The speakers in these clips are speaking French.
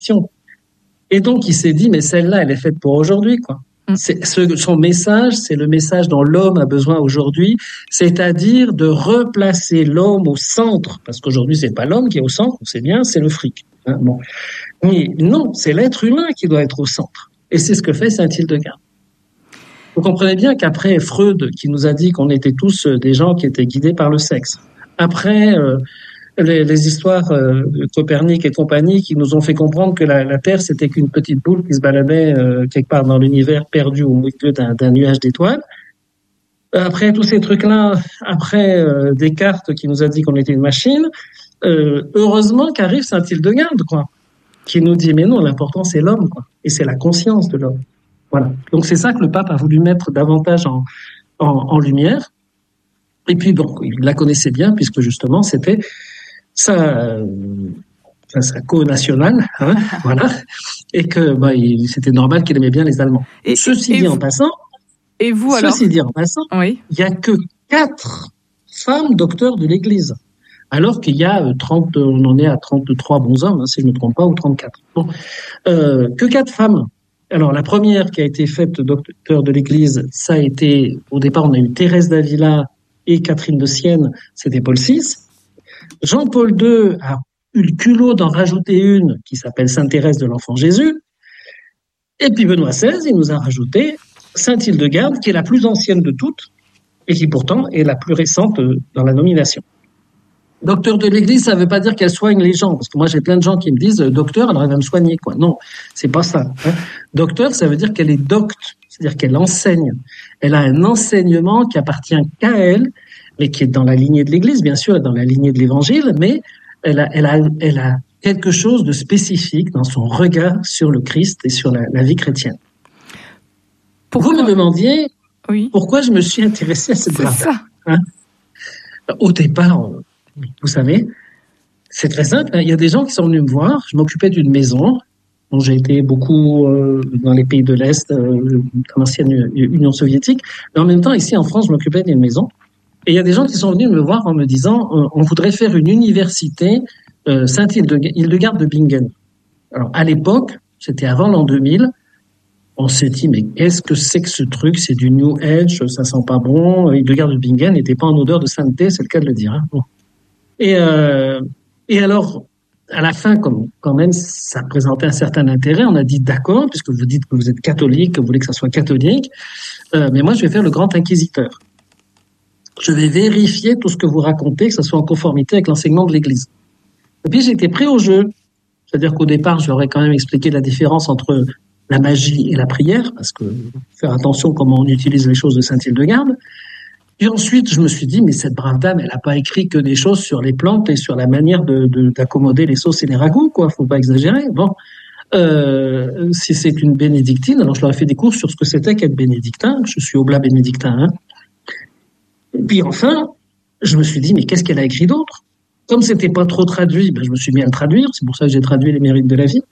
Et donc, il s'est dit, mais celle-là, elle est faite pour aujourd'hui, quoi. Son message, c'est le message dont l'homme a besoin aujourd'hui, c'est-à-dire de replacer l'homme au centre, parce qu'aujourd'hui, c'est pas l'homme qui est au centre, on sait bien, c'est le fric. Hein, bon. Mais non, c'est l'être humain qui doit être au centre. Et c'est ce que fait Saint-Hildegard. Vous comprenez bien qu'après Freud, qui nous a dit qu'on était tous des gens qui étaient guidés par le sexe, après les histoires de Copernic et compagnie qui nous ont fait comprendre que la Terre, c'était qu'une petite boule qui se baladait quelque part dans l'univers, perdue au milieu d'un nuage d'étoiles. Après tous ces trucs-là, après Descartes qui nous a dit qu'on était une machine, heureusement qu'arrive Saint-Hildegard, quoi, qui nous dit, mais non, l'important c'est l'homme, quoi, et c'est la conscience de l'homme. Voilà. Donc c'est ça que le pape a voulu mettre davantage en lumière. Et puis bon, il la connaissait bien puisque justement c'était sa co-nationale, hein, voilà, et que c'était normal qu'il aimait bien les Allemands. Ceci dit en passant, il y a que 4 femmes docteurs de l'Église, alors qu'il y a 30, on en est à 33 bons hommes, hein, si je ne me trompe pas, ou 34. Bon, que 4 femmes. Alors, la première qui a été faite docteur de l'Église, ça a été, au départ, on a eu Thérèse d'Avila et Catherine de Sienne, c'était Paul VI. Jean-Paul II a eu le culot d'en rajouter une qui s'appelle Sainte-Thérèse de l'Enfant Jésus. Et puis Benoît XVI, il nous a rajouté Saint-Hildegard, qui est la plus ancienne de toutes et qui pourtant est la plus récente dans la nomination. Docteur de l'Église, ça ne veut pas dire qu'elle soigne les gens, parce que moi j'ai plein de gens qui me disent docteur, alors elle va me soigner, quoi. Non, c'est pas ça. Hein. Docteur, ça veut dire qu'elle est docte, c'est-à-dire qu'elle enseigne. Elle a un enseignement qui appartient qu'à elle, mais qui est dans la lignée de l'Église, bien sûr, dans la lignée de l'Évangile, mais elle a quelque chose de spécifique dans son regard sur le Christ et sur la vie chrétienne. Vous me demandiez pourquoi je me suis intéressé à cette grave. Hein. Au départ, vous savez, c'est très simple. Il y a des gens qui sont venus me voir. Je m'occupais d'une maison dont j'ai été beaucoup dans les pays de l'Est, dans l'ancienne Union soviétique. Mais en même temps, ici en France, je m'occupais d'une maison. Et il y a des gens qui sont venus me voir en me disant on voudrait faire une université Saint-Hildegard de Bingen. Alors, à l'époque, c'était avant l'an 2000, on s'est dit, mais qu'est-ce que c'est que ce truc? C'est du New Age, ça sent pas bon. Hildegard de Bingen n'était pas en odeur de sainteté, c'est le cas de le dire. Hein. Bon. Et alors, à la fin, quand même, ça présentait un certain intérêt. On a dit d'accord, puisque vous dites que vous êtes catholique, que vous voulez que ça soit catholique. Mais moi, je vais faire le grand inquisiteur. Je vais vérifier tout ce que vous racontez, que ça soit en conformité avec l'enseignement de l'Église. Et puis, j'ai été pris au jeu. C'est-à-dire qu'au départ, j'aurais quand même expliqué la différence entre la magie et la prière, parce que faire attention comment on utilise les choses de Saint-Hildegard. Et ensuite, je me suis dit, mais cette brave dame, elle n'a pas écrit que des choses sur les plantes et sur la manière d'accommoder les sauces et les ragoûts, quoi. Faut pas exagérer. Bon, si c'est une bénédictine, alors je leur ai fait des cours sur ce que c'était qu'être bénédictin. Je suis oblat bénédictin. Hein. Et puis enfin, je me suis dit, mais qu'est-ce qu'elle a écrit d'autre? Comme c'était pas trop traduit, je me suis mis à le traduire. C'est pour ça que j'ai traduit Les Mérites de la vie.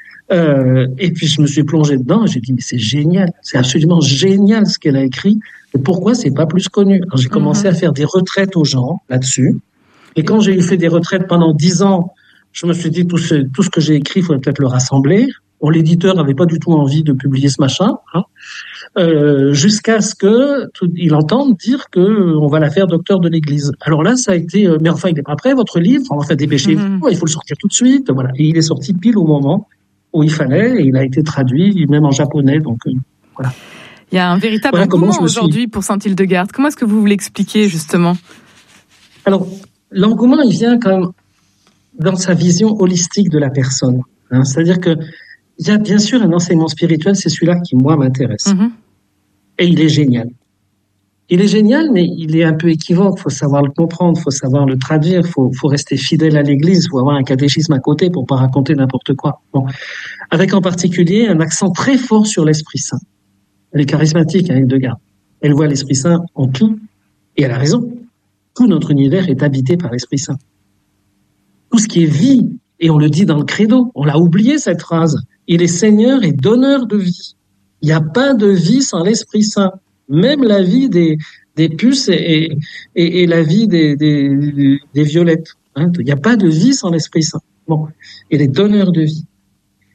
Et puis je me suis plongé dedans et j'ai dit mais c'est génial, c'est absolument génial ce qu'elle a écrit. Et pourquoi c'est pas plus connu? Alors j'ai commencé à faire des retraites aux gens là-dessus. Et quand j'ai fait des retraites pendant 10 ans, je me suis dit tout ce que j'ai écrit, il faudrait peut-être le rassembler. Bon, l'éditeur n'avait pas du tout envie de publier ce machin, hein. Jusqu'à ce que il entende dire que on va la faire docteur de l'Église. Alors là, ça a été, mais enfin il est pas prêt votre livre, enfin dépêchez-vous, il faut le sortir tout de suite, voilà. Et il est sorti pile au moment où il fallait, et il a été traduit même en japonais, donc voilà. Il y a un véritable engouement aujourd'hui pour Saint-Hildegard. Comment est-ce que vous l'expliquez justement? Alors l'engouement, il vient quand même dans sa vision holistique de la personne. Hein, c'est-à-dire que il y a bien sûr un enseignement spirituel, c'est celui-là qui moi m'intéresse. Et il est génial. Il est génial, mais il est un peu équivoque. Faut savoir le comprendre, faut savoir le traduire, faut rester fidèle à l'Église, faut avoir un catéchisme à côté pour pas raconter n'importe quoi. Bon, avec en particulier un accent très fort sur l'Esprit Saint. Elle est charismatique, hein, Hildegard. Elle voit l'Esprit Saint en tout, et elle a raison. Tout notre univers est habité par l'Esprit Saint. Tout ce qui est vie, et on le dit dans le credo, on l'a oublié cette phrase. Il est Seigneur et donneur de vie. Il n'y a pas de vie sans l'Esprit Saint. Même la vie des puces et la vie des violettes. Hein. Il n'y a pas de vie sans l'Esprit Saint. Bon, il est donneur de vie.